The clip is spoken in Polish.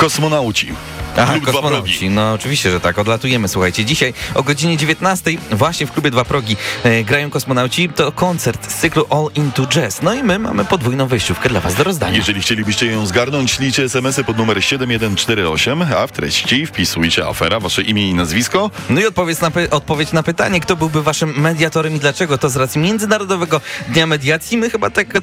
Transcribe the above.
Kosmonauci. Aha, Klub Dwa kosmonauci. Progi. No oczywiście, że tak. Odlatujemy, słuchajcie. Dzisiaj o godzinie 19 właśnie w klubie Dwa Progi grają kosmonauci. To koncert z cyklu All Into Jazz. No i my mamy podwójną wejściówkę dla was do rozdania. Jeżeli chcielibyście ją zgarnąć, ślijcie SMS-y pod numer 7148, a w treści wpisujcie afera, wasze imię i nazwisko. No i odpowiedź na pytanie, kto byłby waszym mediatorem i dlaczego. To z racji Międzynarodowego Dnia Mediacji. My chyba tak